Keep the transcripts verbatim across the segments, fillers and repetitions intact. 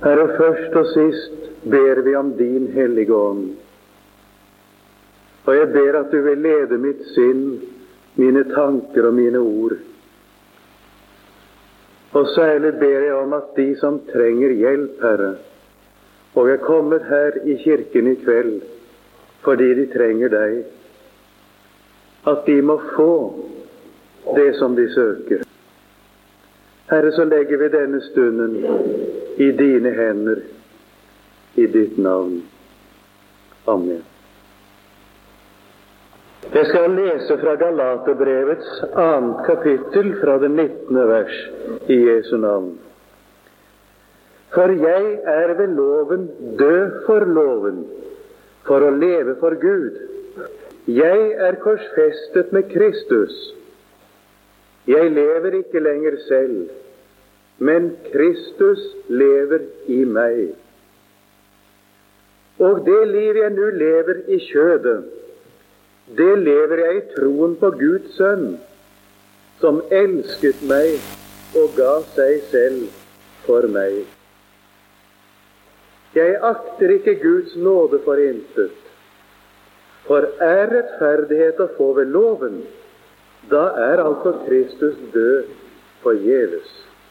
Herre, først og sist ber vi om din hellige ånd. Og jeg ber at du vil lede mitt sinn, mine tanker og mine ord. Og særlig ber jeg om at de som trenger hjelp, Herre, og er kommet her i kirken i kveld fordi de trenger deg, at de må få det som de søker. Herre, så legger vi denne stunden i dine hender, i ditt navn. Amen. Jeg skal lese fra Galaterbrevets annet kapittel fra det nittende vers i Jesu navn. For jeg er ved loven død for loven, for å leve for Gud. Jeg er korsfestet med Kristus. Jeg lever ikke lenger selv, men Kristus lever i meg. Og det liv jeg nå lever i kjødet, det lever jeg i troen på Guds sønn, som elsket meg og ga seg selv for meg. Jeg akter ikke Guds nåde for intet, for er rettferdighet å få ved loven, da er altså Kristus død forgjeves.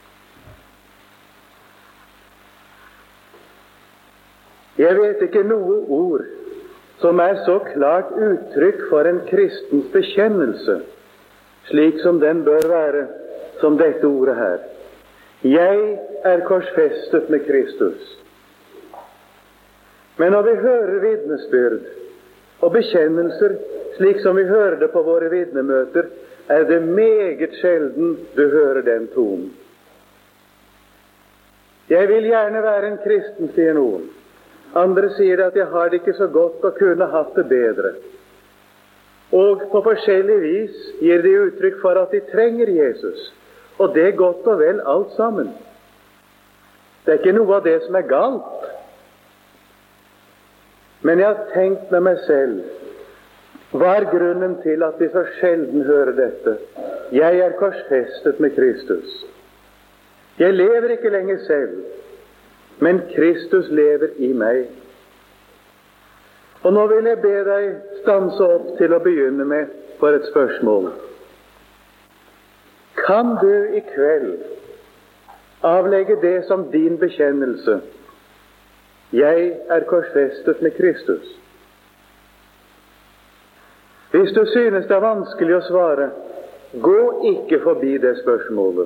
Jeg vet ikke noe ord som er så klart uttrykk for en kristens bekjennelse, slik som den bør være, som dette ordet her. Jeg er korsfestet med Kristus. Men når vi hører vitnesbyrd og bekjennelser, slik som vi hører det på våre vitnemøter, er det meget sjelden du hører den tonen. Jeg vil gjerne være en kristen, sier noen. Andre sier at jeg har det ikke så godt og kunne hatt det bedre. Og på forskjellig vis gir de uttrykk for at de trenger Jesus. Og det er godt og vel alt sammen. Det er ikke noe av det som er galt. Men jeg har tenkt med meg selv, hva er grunnen til at vi så sjelden hører dette? Jeg er korsfestet med Kristus. Jeg lever ikke lenger selv, men Kristus lever i meg. Og nå vil jeg be deg stanse opp til å begynne med for et spørsmål. Kan du i kveld avlegge det som din bekjennelse? Jeg er korsfestet med Kristus. Hvis du synes det er vanskelig å svare, gå ikke forbi det spørsmålet.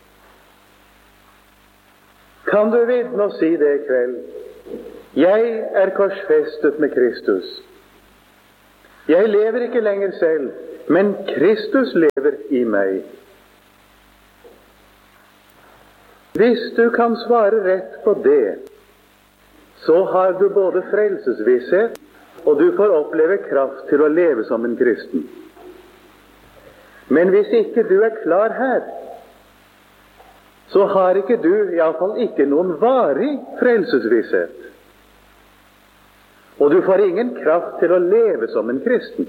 Kan du vitne og si det i kveld? Jeg er korsfestet med Kristus. Jeg lever ikke lenger selv, men Kristus lever i meg. Hvis du kan svare rett på det, så har du både frelsesvisshet, og du får oppleve kraft til å leve som en kristen. Men hvis ikke du er klar her, så har ikke du, i alle fall ikke noen varig frelsesvisshet. Og du får ingen kraft til å leve som en kristen.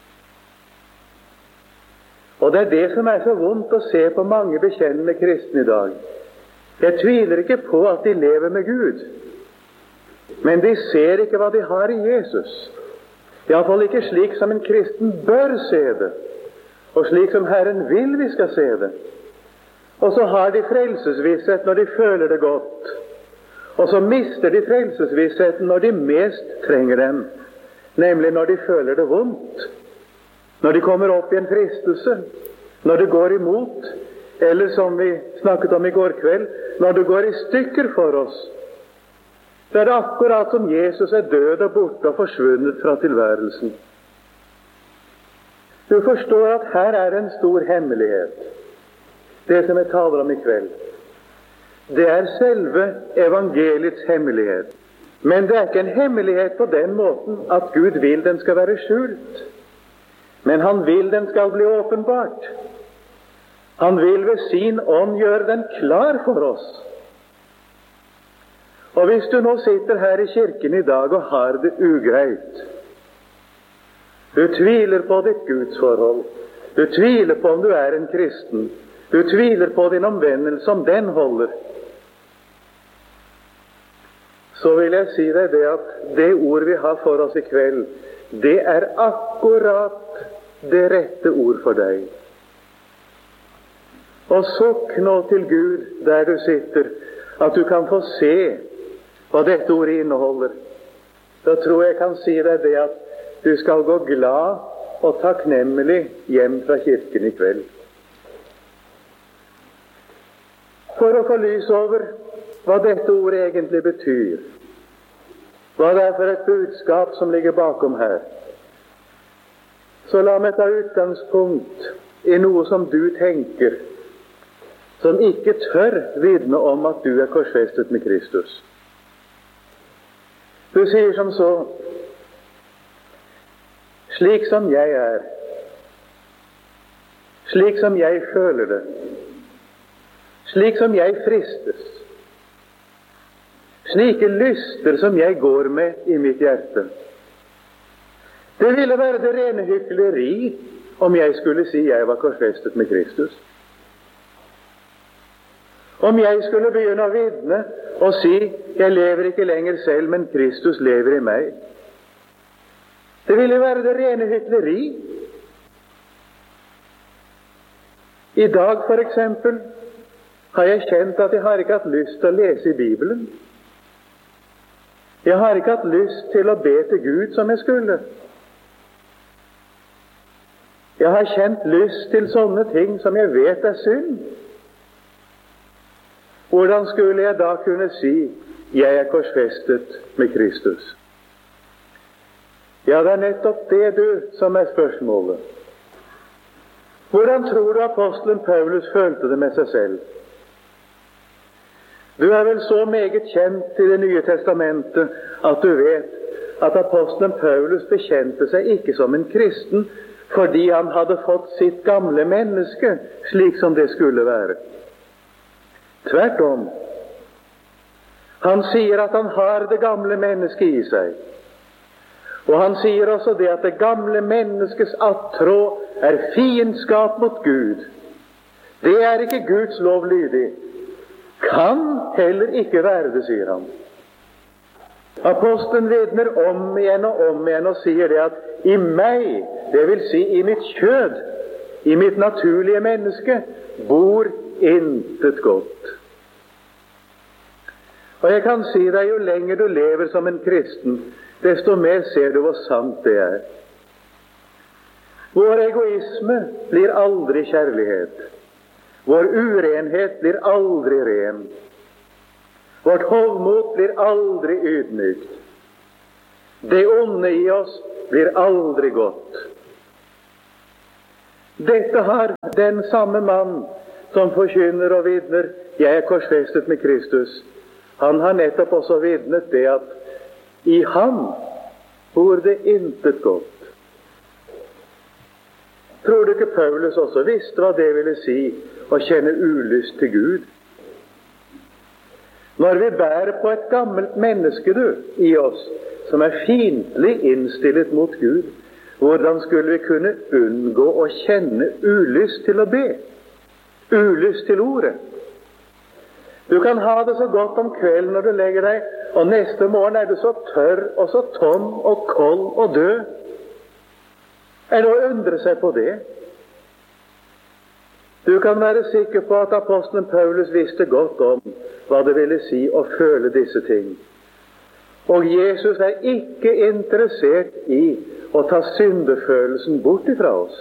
Og det er det som er så vondt å se på mange bekjennende kristne i dag. Jeg tviler ikke på at de lever med Gud, men de ser ikke hva de har i Jesus. I alle fall ikke slik som en kristen bør se det, og slik som Herren vil vi skal se det. Og så har de frelsesvisshet når de føler det godt, og så mister de frelsesvissheten når de mest trenger den, nemlig når de føler det vondt, når de kommer opp i en fristelse, når det går imot, eller som vi snakket om i går kveld, når det går i stykker for oss. Det er akkurat som Jesus er død og borte og forsvunnet fra tilværelsen. Du forstår at her er en stor hemmelighet. Det som jeg taler om i kveld, det er selve evangeliets hemmelighet. Men det er ikke en hemmelighet på den måten at Gud vil den skal være skjult. Men han vil den skal bli åpenbart. Han vil ved sin ånd gjøre den klar for oss. Og hvis du nå sitter her i kirken i dag og har det ugreit, du tviler på ditt gudsforhold, du tviler på om du er en kristen, du tviler på din omvendelse, om den holder, så vil jeg si deg det at det ord vi har for oss i kveld, det er akkurat det rette ord for deg. Og sukk nå til Gud der du sitter, at du kan få se hva dette ordet inneholder. Da tror jeg kan si deg det at du skal gå glad og takknemlig hjem fra kirken i kveld. For å få lys over hva dette ordet egentlig betyr, hva det er for et budskap som ligger bakom her, så la meg ta utgangspunkt i noe som du tenker, som ikke tør vitne om at du er korsfestet med Kristus. Du sier som så: slik som jeg er, slik som jeg føler det, slik som jeg fristes, slike lyster som jeg går med i mitt hjerte. Det ville være det rene hykleri om jeg skulle si jeg var korsfestet med Kristus. Om jeg skulle begynne å vitne og si jeg lever ikke lenger selv, men Kristus lever i meg. Det ville være det rene hykleri. I dag for eksempel har jeg kjent at jeg har ikke hatt lyst til å lese i Bibelen. Jeg har ikke hatt lyst til å be til Gud som jeg skulle. Jeg har kjent lyst til sånne ting som jeg vet er synd. Hvordan skulle jeg da kunne si jeg er korsfestet med Kristus? Ja, det er nettopp det, du, som er spørsmålet. Hvordan tror du apostelen Paulus følte det med seg selv? Du er vel så meget kjent i Det nye testamentet at du vet at apostelen Paulus bekjente seg ikke som en kristen fordi han hadde fått sitt gamle menneske slik som det skulle være. Tvert om. Han sier at han har det gamle mennesket i seg. Og han sier også det at det gamle menneskets attrå er fiendskap mot Gud. Det er ikke Guds lov lydig. Kan heller ikke være det, sier han. Apostelen vitner om igjen og om igjen og sier det at i meg, det vil si i mitt kjød, i mitt naturlige menneske, bor intet godt. Og jeg kan si deg, jo lenger du lever som en kristen, desto mer ser du hvor sant det er. Vår egoisme blir aldri kjærlighet. Vår urenhet blir aldri ren. Vårt hovmot blir aldri ydmykt. Det onde i oss blir aldri godt. Dette har den samme mann som forkynner og vitner jeg er korsfestet med Kristus. Han har nettopp også vitnet det at i ham bor det intet godt. Tror du ikke Paulus også visste hva det ville si å kjenne ulyst til Gud? Når vi bærer på et gammelt menneske du, i oss, som er fiendtlig innstillet mot Gud, hvordan skulle vi kunne unngå å kjenne ulyst til å be? Ulyst til ordet? Du kan ha det så godt om kvelden når du legger deg, og neste morgen er du så tørr og så tom og kold og død. Er det å undre seg på det? Du kan være sikker på at apostelen Paulus visste godt om hva det ville si å føle disse ting. Og Jesus er ikke interessert i å ta syndefølelsen bort ifra oss.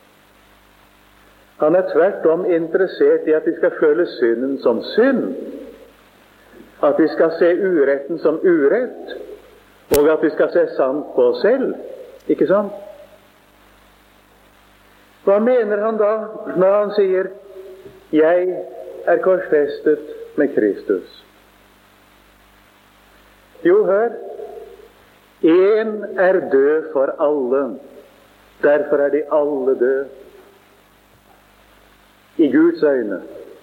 Han er tvert om interessert i at vi skal føle synden som synd, at vi skal se uretten som urett, og at vi skal se sant på oss selv. Ikke sant? Hva mener han da når han sier jeg er korsfestet med Kristus? Jo, hør. En er død for alle. Derfor er de alle døde. I Guds øyne.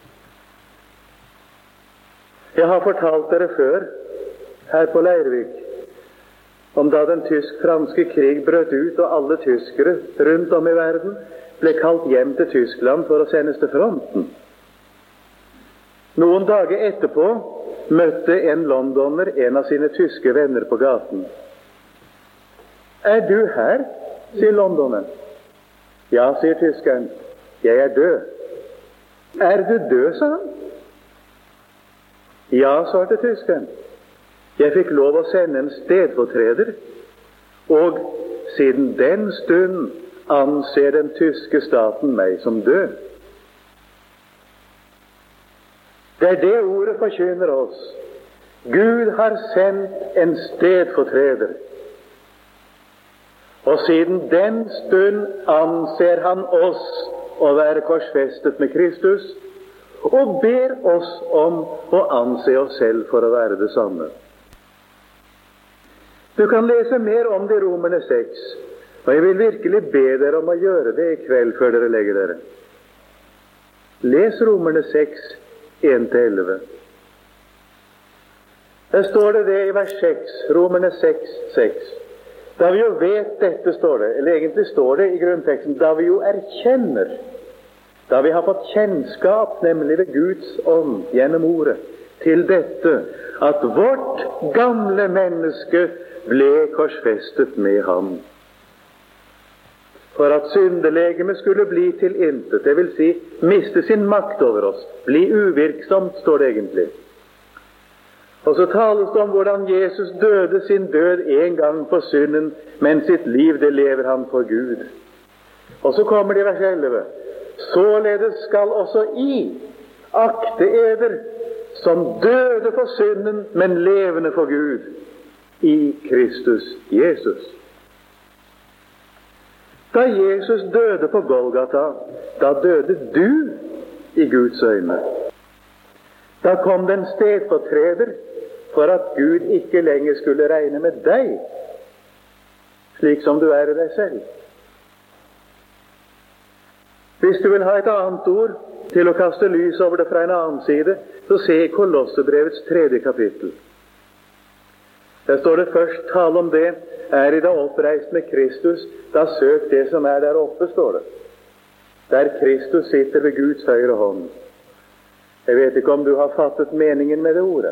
Jeg har fortalt dere før, her på Leirvik, om da den tysk-franske krig brøt ut, og alle tyskere rundt om i verden ble kalt hjem til Tyskland for å sendes til fronten. Noen dager etterpå møtte en londoner en av sine tyske venner på gaten. «Er du her?» sier londoneren. «Ja», sier tyskeren, «jeg er død.» «Er du død?» sa han. «Ja», svarte tyskeren, «jeg fikk lov å sende en stedfortreder, og siden den stund anser den tyske staten meg som død.» Det er det ordet forkynner oss. Gud har sendt en stedfortreder, og siden den stund anser han oss å være korsfestet med Kristus, og ber oss om å anse oss selv for å være det samme. Du kan lese mer om det i Romerne seks, og jeg vil virkelig be dere om å gjøre det i kveld før dere legger dere. Les Romerne seks, en til elleve. Der står det det i vers seks, Romerne seks, seks. Da vi jo vet dette, står det, eller egentlig står det i grunnteksten, da vi jo erkjenner, da vi har fått kjennskap, nemlig ved Guds ånd, gjennom ordet, til dette, at vårt gamle menneske ble korsfestet med ham. For at syndelegemet skulle bli til intet, det vil si, miste sin makt over oss, bli uvirksomt, står det egentlig. Og så tales det om hvordan Jesus døde sin død en gang på synden, men sitt liv det lever han for Gud. Og så kommer det i vers elleve. Således skal også I akte eder som døde for synden, men levende for Gud, i Kristus Jesus. Da Jesus døde på Golgata, da døde du i Guds øyne. Da kom den stedfortreder for at Gud ikke lenger skulle regne med deg, slik som du er i deg selv. Hvis du vil ha et annet ord til å kaste lys over det fra en annen side, så se i Kolossebrevets tredje kapittel. Der står det først tale om det, er I da oppreist med Kristus, da søk det som er der oppe, står det. Der Kristus sitter ved Guds høyre hånd. Jeg vet ikke om du har fattet meningen med det ordet.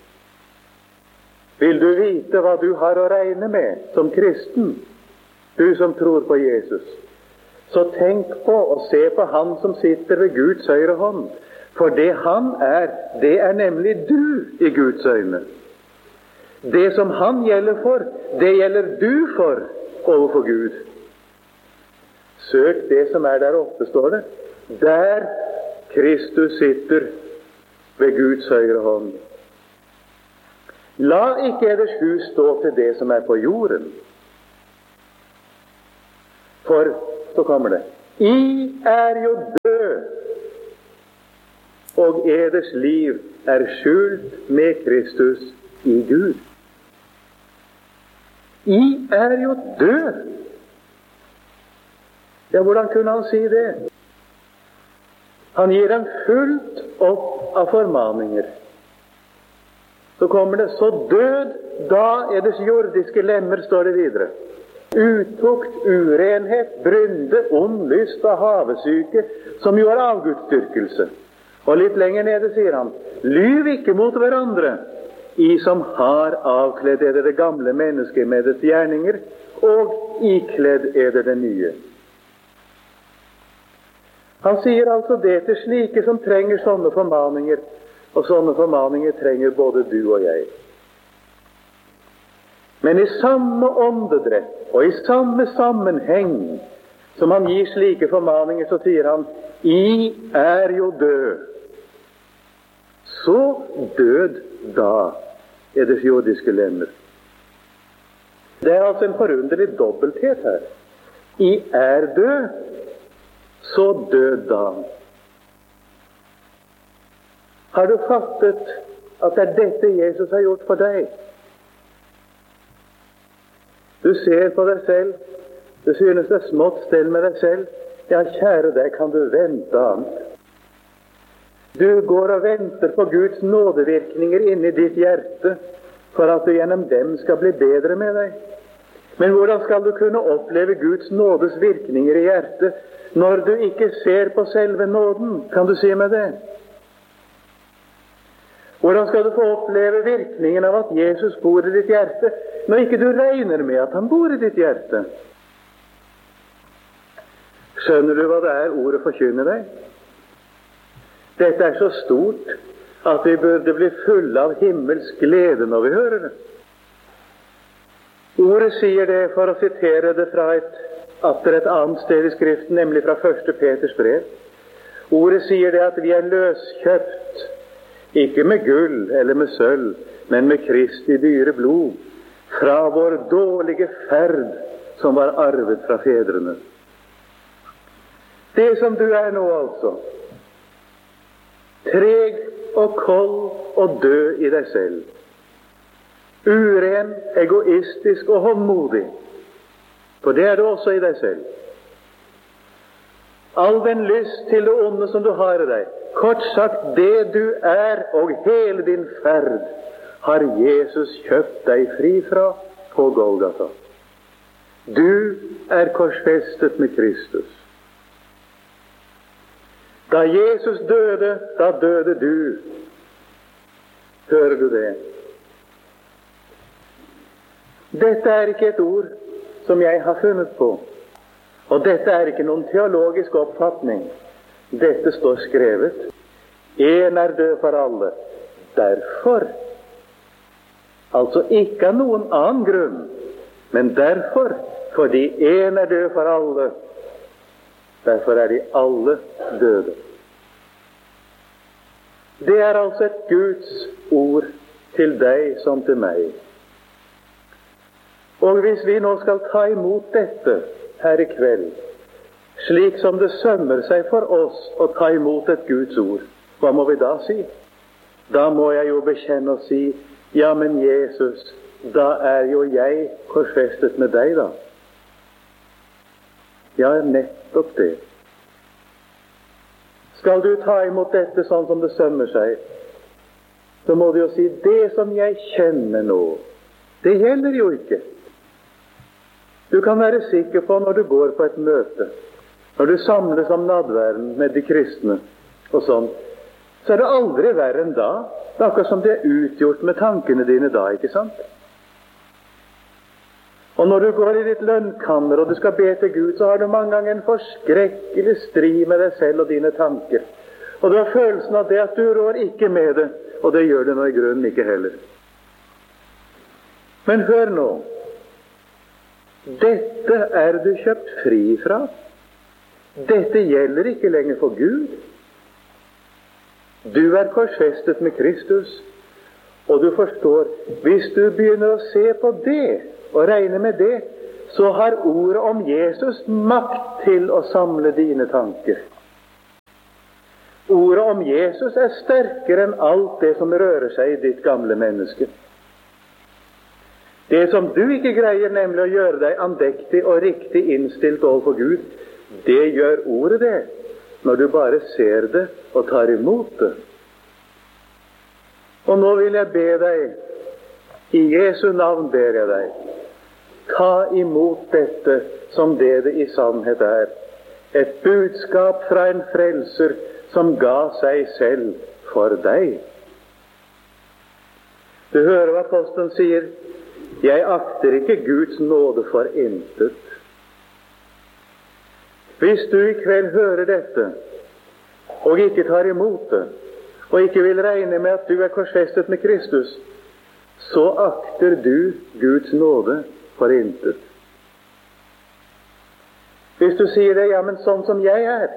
Vil du vite hva du har å regne med som kristen, du som tror på Jesus, så tenk på og se på han som sitter ved Guds høyre hånd. For det han er, det er nemlig du i Guds øyne. Det som han gjelder for, det gjelder du for overfor Gud. Søk det som er der oppe, står det. Der Kristus sitter ved Guds høyre hånd. La ikke eders hus stå til det som er på jorden. For, så kommer det, I er jo død, og eders liv er skjult med Kristus i Gud. I er jo død. Ja, hvordan kunne han si det? Han gir dem fullt opp av formaninger. Så kommer det, så død da eders jordiske lemmer, står det videre. Utukt, urenhet, brynde, ond lyst og havesyke, som jo er avgudsdyrkelse. Og litt lenger nede sier han, lyv ikke mot hverandre, I som har avkledd eder det gamle mennesket med dets gjerninger, og ikledd eder det nye. Han sier altså det til slike som trenger sånne formaninger, og sånne formaninger trenger både du og jeg. Men i samme åndedrett og i samme sammenheng som han gir slike formaninger, så sier han, I er jo død. Så død da eders jordiske lemmer. Det er altså en forunderlig dobbelthet her. I er død, så død da. Har du fattet at det er dette Jesus har gjort for deg? Du ser på deg selv, du synes det er smått stell med deg selv. Ja, kjære deg, kan du vente annet? Du går og venter på Guds nådevirkninger inni ditt hjerte, for at du gjennom dem skal bli bedre med deg. Men hvordan skal du kunne oppleve Guds nådes virkninger i hjertet, når du ikke ser på selve nåden? Kan du si meg det? Hvordan skal du få oppleve virkningen av at Jesus bor i ditt hjerte, når ikke du regner med at han bor i ditt hjerte? Skjønner du hva det er ordet forkynner deg? Dette er så stort at vi burde bli fulle av himmelsk glede når vi hører det. Ordet sier det, for å sitere det fra et, atter et annet sted i Skriften, nemlig fra første Peters brev. Ordet sier det at vi er løskjøpt, ikke med gull eller med sølv, men med Kristi dyre blod, fra vår dårlige ferd som var arvet fra fedrene. Det som du er nå, altså, treg og kold og død i deg selv, uren, egoistisk og håndmodig, for det er du også i deg selv. All den lyst til det onde som du har i deg, kort sagt, det du er og hele din ferd, har Jesus kjøpt deg fri fra på Golgata. Du er korsfestet med Kristus. Da Jesus døde, da døde du. Hører du det? Dette er ikke et ord som jeg har funnet på, og dette er ikke noen teologisk oppfatning. Dette står skrevet. En er død for alle. Derfor, altså ikke av noen annen grunn, men derfor, fordi en er død for alle, derfor er de alle døde. Det er altså et Guds ord til deg som til meg. Og hvis vi nå skal ta imot dette her i kveld, slik som det sømmer seg for oss å ta imot et Guds ord, hva må vi da si? Da må jeg jo bekjenne og si, ja, men Jesus, da er jo jeg korsfestet med deg da. Ja, nettopp det. Skal du ta imot dette sånn som det sømmer seg, så må du jo si, det som jeg kjenner nå, det gjelder jo ikke. Du kan være sikker på når du går på et møte, når du samles om nadværen med de kristne og sånn, så er det aldri verre enn da. Det er akkurat som det er utgjort med tankene dine da, ikke sant? Og når du går i ditt lønnkammer og du skal be til Gud, så har du mange ganger en forskrekkelig strid med deg selv og dine tanker. Og du har følelsen av det at du rår ikke med det, og det gjør du nå i grunnen ikke heller. Men hør nå. Dette er du kjøpt fri fra. Dette gjelder ikke lenger for Gud. Du er korsfestet med Kristus, og du forstår, hvis du begynner å se på det, og regne med det, så har ordet om Jesus makt til å samle dine tanker. Ordet om Jesus er sterkere enn alt det som rører seg i ditt gamle menneske. Det som du ikke greier, nemlig å gjøre deg andektig og riktig innstilt overfor Gud, det gjør ordet det, når du bare ser det og tar imot det. Og nå vil jeg be deg, i Jesu navn ber jeg deg, ta imot dette som det det i sannhet er. Et budskap fra en frelser som ga seg selv for deg. Du hører hva apostelen sier, jeg akter ikke Guds nåde for intet. Hvis du i kveld hører dette, og ikke tar imot det, og ikke vil regne med at du er korsfestet med Kristus, så akter du Guds nåde for intet. Hvis du sier det, ja, men sånn som jeg er,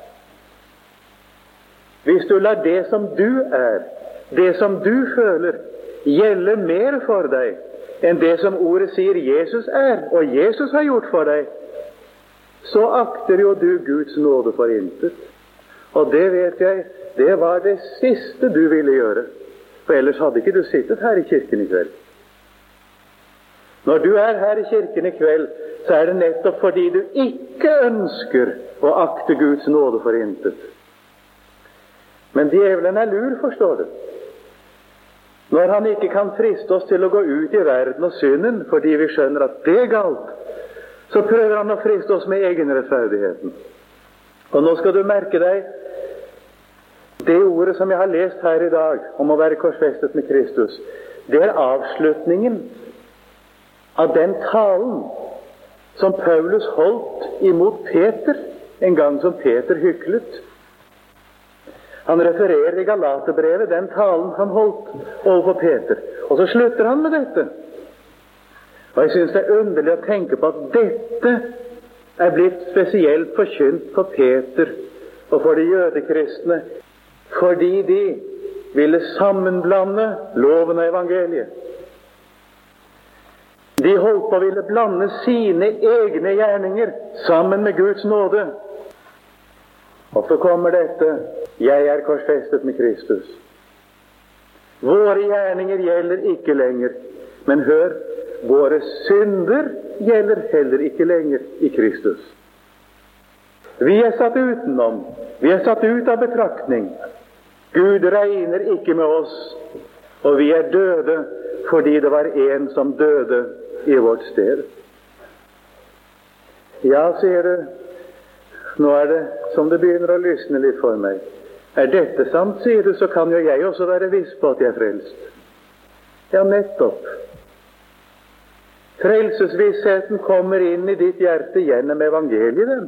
hvis du lar det som du er, det som du føler, gjelde mer for deg enn det som ordet sier Jesus er, og Jesus har gjort for deg, så akter jo du Guds nåde for intet. Og det vet jeg, det var det siste du ville gjøre, for ellers hadde ikke du sittet her i kirken i kveld. Når du er her i kirken i kveld, så er det nettopp fordi du ikke ønsker å akte Guds nåde for intet. Men djevelen er lur, forstår du. Når han ikke kan friste oss til å gå ut i verden og synden, fordi vi skjønner at det er galt, så prøver han å friste oss med egenrettferdigheten. Og nå skal du merke deg, Det ordet som jeg har lest her i dag, om å være korsfestet med Kristus, det er avslutningen av den talen som Paulus holdt imot Peter, en gang som Peter hyklet. Han refererer i Galaterbrevet den talen han holdt overfor Peter, og så slutter han med dette. Og jeg synes det er underlig å tenke på at dette er blitt spesielt forkynt for Peter og for de jødekristne, fordi de ville sammenblande loven og evangeliet. De holdt på å ville blande sine egne gjerninger sammen med Guds nåde. Og så kommer dette: jeg er korsfestet med Kristus. Våre gjerninger gjelder ikke lenger, men hør, våre synder gjelder heller ikke lenger i Kristus. Vi er satt utenom, vi er satt ut av betraktning. Gud regner ikke med oss, og vi er døde fordi det var en som døde i vårt sted. Ja, sier du, nå er det som det begynner å lysne litt for meg. Er dette sant, sier du, så kan jo jeg også være viss på at jeg er frelst. Ja, nettopp. Frelsesvissheten kommer inn i ditt hjerte gjennom evangeliet, den.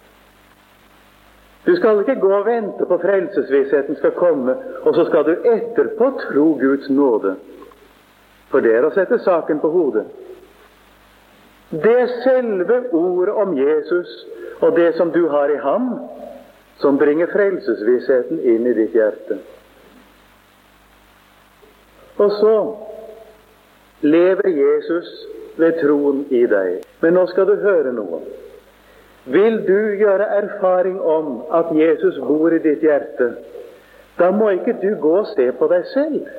Du skal ikke gå og vente på frelsesvissheten skal komme, og så skal du etterpå tro Guds nåde. For det er å sette saken på hodet. Det er selve ordet om Jesus og det som du har i ham, som bringer frelsesvissheten inn i ditt hjerte. Og så lever Jesus ved troen i deg. Men nå skal du høre noe. Vil du gjøre erfaring om at Jesus bor i ditt hjerte, da må ikke du gå og se på deg selv.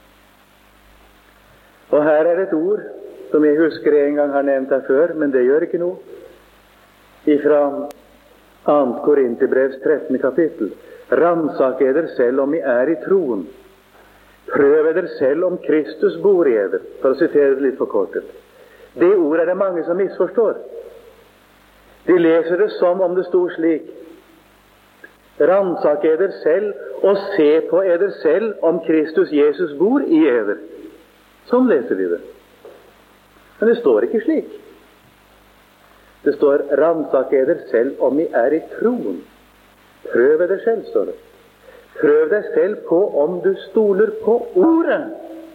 Og her er et ord som jeg husker en gang har nevnt her før, men det gjør ikke noe. Ifra annet Korinterbrevs trettende kapittel. Ransak eder selv om I er i troen. Prøv eder selv om Kristus bor i eder, for å sitere det litt forkortet. Det ordet er det mange som misforstår. De leser det som om det stod slik: ransak eder selv og se på eder selv om Kristus Jesus bor i eder. Sånn leser de det. Men det står ikke slik. Det står: ransak eder selv om I er i troen. Prøv eder selv, står det. Prøv deg selv på om du stoler på ordet.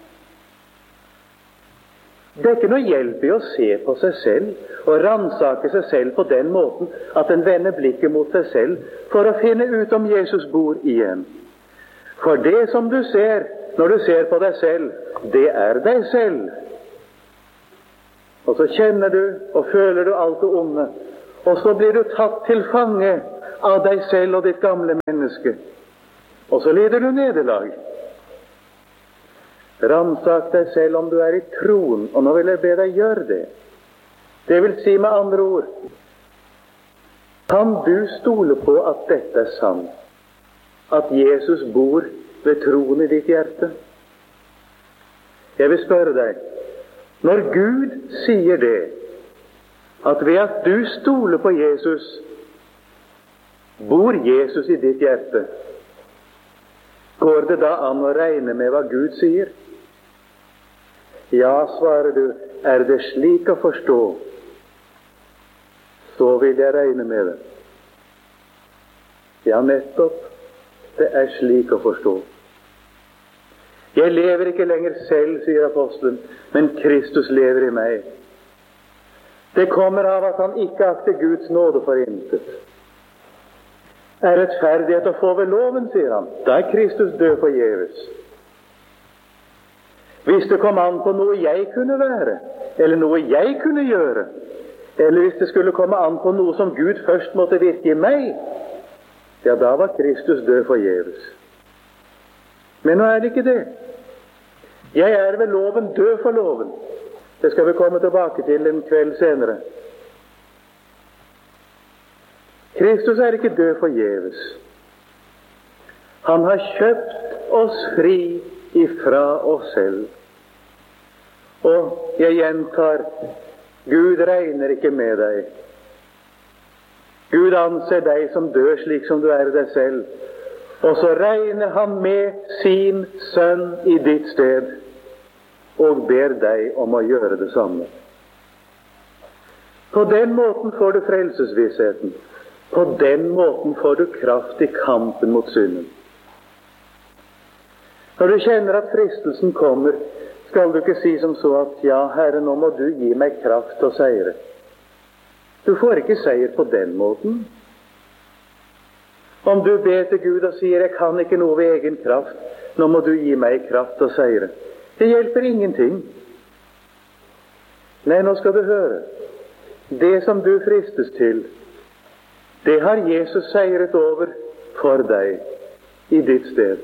Det er ikke noe hjelp I å se på seg selv og ransake seg selv på den måten at en vender blikket mot seg selv for å finne ut om Jesus bor igjen. For det som du ser når du ser på deg selv, det er deg selv. Og så kjenner du og føler du alt det onde, og så blir du tatt til fange av deg selv og ditt gamle menneske. Og så lider du nederlag. Ransak deg selv om du er i troen, og nå vil jeg be deg gjøre det. Det vil si med andre ord: kan du stole på at dette er sant? At Jesus bor ved troen i ditt hjerte? Jeg vil spørre deg, når Gud sier det, at ved at du stoler på Jesus, bor Jesus i ditt hjerte, går det da an å regne med hva Gud sier? Ja, svarer du, er det slik å forstå, så vil jeg regne med det. Ja, nettopp, det er slik å forstå. Jeg lever ikke lenger selv, sier apostelen, men Kristus lever i meg. Det kommer av at han ikke akter Guds nåde for intet. Er rettferdighet å få ved loven, sier han, da er Kristus død forgjeves. Hvis det kom an på noe jeg kunne være, eller noe jeg kunne gjøre, eller hvis det skulle komme an på noe som Gud først måtte virke i meg, ja, da var Kristus død forgjeves. Men nå er det ikke det. Jeg er ved loven død for loven. Det skal vi komme tilbake til en kveld senere. Kristus er ikke død forgjeves. Han har kjøpt oss fri ifra oss selv. Og jeg gjentar, Gud regner ikke med deg. Gud anser deg som død slik som du er deg selv, Og så regner han med sin sønn i ditt sted og ber deg om å gjøre det samme. På den måten får du frelsesvissheten. På den måten får du kraft i kampen mot synden. Når du kjenner at fristelsen kommer, skal du ikke si som så at ja, Herre, nå må du gi meg kraft til å seire. Du får ikke seier på den måten. Om du ber til Gud og sier jeg kan ikke noe ved egen kraft, nå må du gi meg kraft til å seire. Det hjelper ingenting. Nei, nå skal du høre. Det som du fristes til, det har Jesus seiret over for deg i ditt sted.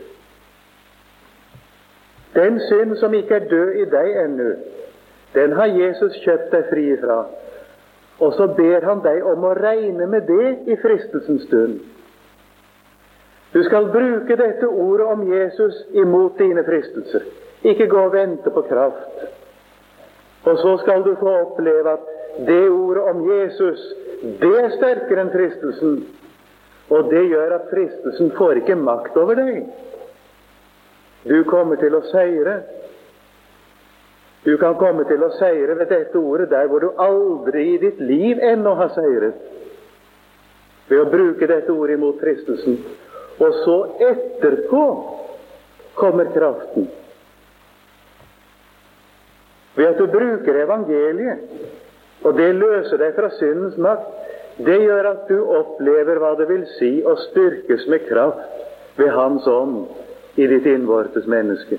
Den synd som ikke er død i deg ennå, den har Jesus kjøpt deg fri fra. Og så ber han deg om å regne med det i fristelsens stund. Du skal bruke dette ordet om Jesus imot dine fristelser. Ikke gå og vente på kraft. Og så skal du få oppleve at det ordet om Jesus, det er sterkere enn fristelsen. Og det gjør at fristelsen får ikke makt over deg. Du kommer til å seire. Du kan komme til å seire ved dette ordet der hvor du aldri i ditt liv ennå har seiret. Ved å bruke dette ordet imot fristelsen. Og så etterpå kommer kraften. Ved at du bruker evangeliet, og det løser deg fra syndens makt, det gjør at du opplever hva det vil si å styrkes med kraft ved Hans ånd i ditt innvortes menneske.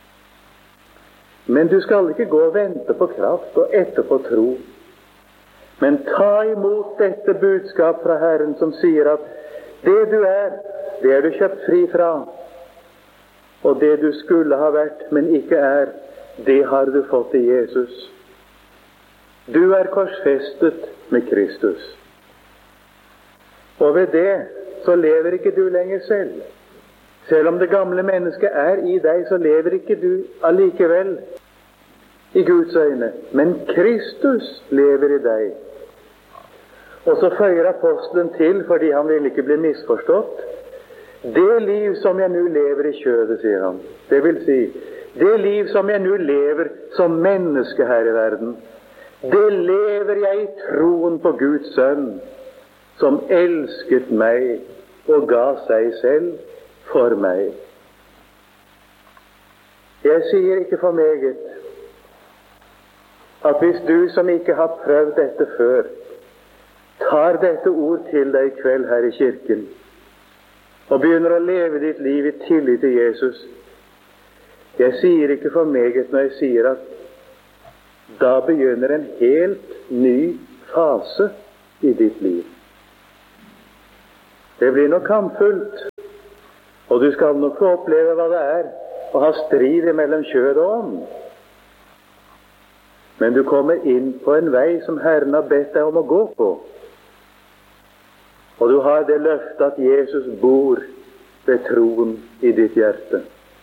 Men du skal ikke gå og vente på kraft og etterpå tro. Men ta imot dette budskap fra Herren som sier at det du er, det er du kjøpt fri fra. Og det du skulle ha vært, men ikke er, det har du fått i Jesus. Du er korsfestet med Kristus. Og ved det så lever ikke du lenger selv. Selv om det gamle mennesket er i deg, så lever ikke du allikevel i Guds øyne. Men Kristus lever i deg. Og så føyer apostelen til, fordi han vil ikke bli misforstått. Det liv som jeg nå lever i kjødet, sier han. Det vil si, det liv som jeg nå lever som menneske her i verden, det lever jeg i troen på Guds sønn, som elsket meg og ga seg selv for meg. Jeg sier ikke for meget at hvis du som ikke har prøvd dette før, tar dette ord til deg i kveld her i kirken, og begynner å leve ditt liv i tillit til Jesus, jeg sier ikke for meget når jeg sier at da begynner en helt ny fase i ditt liv. Det blir nok kampfullt, og du skal nok få oppleve hva det er å ha strid mellom kjød og ånd. Men du kommer inn på en vei som Herren har bedt deg om å gå på. Og du har det løftet at Jesus bor ved troen i ditt hjerte.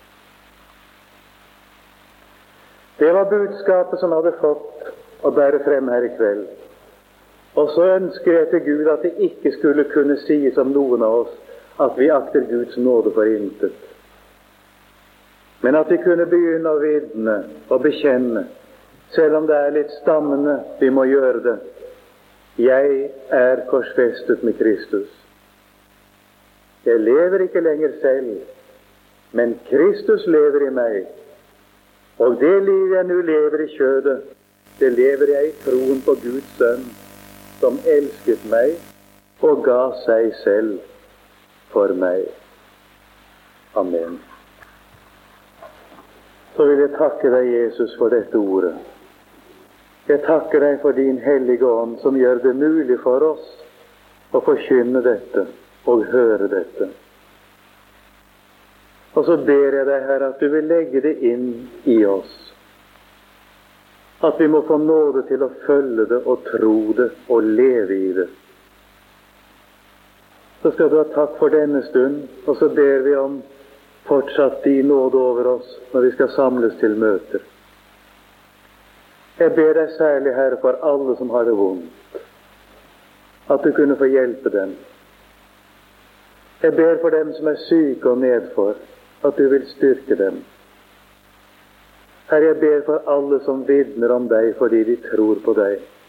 Det var budskapet som hadde fått å bære frem her i kveld. Og så ønsker jeg til Gud at det ikke skulle kunne sies om noen av oss at vi akter Guds nåde for intet. Men at vi kunne begynne å vitne og bekjenne, selv om det er litt stammende, vi må gjøre det. Jeg er korsfestet med Kristus. Jeg lever ikke lenger selv, men Kristus lever i meg. Og det liv jeg nå lever i kjødet, det lever jeg i troen på Guds sønn, som elsket meg og ga seg selv for meg. Amen. Så vil jeg takke deg, Jesus, for dette ordet. Jeg takker deg for din hellige ånd, som gjør det mulig for oss å forkynne dette og høre dette. Og så ber jeg deg, Herre, at du vil legge det inn i oss. At vi må få nåde til å følge det og tro det og leve i det. Så skal du ha takk for denne stund, og så ber vi om fortsatt din nåde over oss når vi skal samles til møter. Jeg ber deg særlig, Herre, for alle som har det vondt, at du kunne få hjelpe dem. Jeg ber for dem som er syke og nedfor, at du vil styrke dem. Herre, jeg ber for alle som vitner om deg fordi de tror på deg.